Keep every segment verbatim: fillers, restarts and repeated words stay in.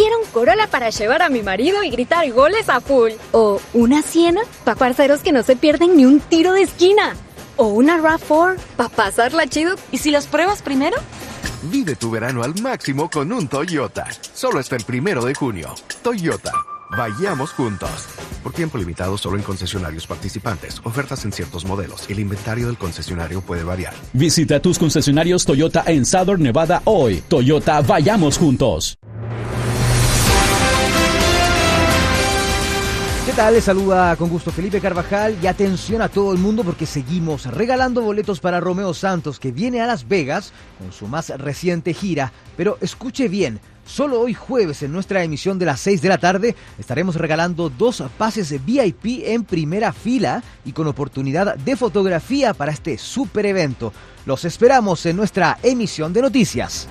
Quiero un Corolla para llevar a mi marido y gritar goles a full. O una Siena para parceros que no se pierden ni un tiro de esquina. O una RAV cuatro para pasarla chido. ¿Y si las pruebas primero? Vive tu verano al máximo con un Toyota. Solo hasta el primero de junio. Toyota. Vayamos juntos. Por tiempo limitado solo en concesionarios participantes. Ofertas en ciertos modelos. El inventario del concesionario puede variar. Visita tus concesionarios Toyota en Southern Nevada hoy. Toyota, vayamos juntos. ¿Qué tal? Les saluda con gusto Felipe Carvajal y atención a todo el mundo porque seguimos regalando boletos para Romeo Santos, que viene a Las Vegas con su más reciente gira. Pero escuche bien, solo hoy jueves en nuestra emisión de las seis de la tarde estaremos regalando dos pases de V I P en primera fila y con oportunidad de fotografía para este super evento. Los esperamos en nuestra emisión de noticias.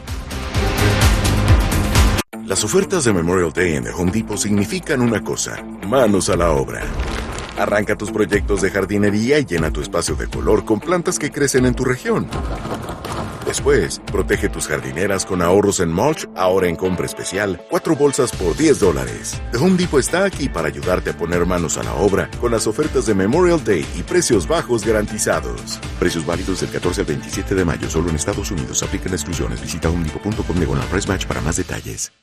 Las ofertas de Memorial Day en The Home Depot significan una cosa: manos a la obra. Arranca tus proyectos de jardinería y llena tu espacio de color con plantas que crecen en tu región. Después, protege tus jardineras con ahorros en mulch, ahora en compra especial, cuatro bolsas por diez dólares. The Home Depot está aquí para ayudarte a poner manos a la obra con las ofertas de Memorial Day y precios bajos garantizados. Precios válidos del catorce al veintisiete de mayo, solo en Estados Unidos. Aplican exclusiones. Visita home depot punto com diagonal price match para más detalles.